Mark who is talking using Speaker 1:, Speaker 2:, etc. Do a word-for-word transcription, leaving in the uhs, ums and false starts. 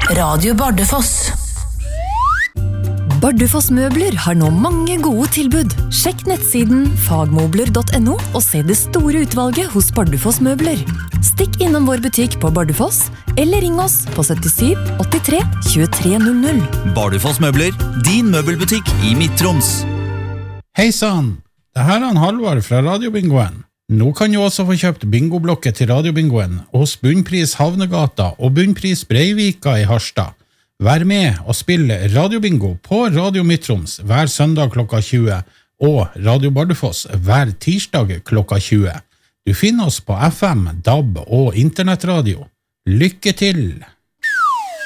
Speaker 1: Radio Bardufoss.
Speaker 2: Bardufoss Møbler har nå mange gode tilbud. Sjekk nettsiden fagmobler punktum no og se det store utvalget hos Bardufoss Møbler. Stikk innom vår butikk på Bardufoss, eller ring oss på syttisju åttitre tjuetre null null.
Speaker 3: Bardufoss Møbler, din møbelbutikk i Midt-Troms.
Speaker 4: Hei sann, det her er en Halvard fra Radiobingoen. Nå kan du også få kjøpt bingoblokket til Radiobingoen hos Bunnpris Havnegata og Bunnpris Breivika i Harstad. Vær med og spill Radiobingo på Radio Midt-Troms hver søndag klokka tjue og Radio Bardufoss hver tirsdag klokka tjue. Du finner oss på F M, D A B og internettradio. Lykke til!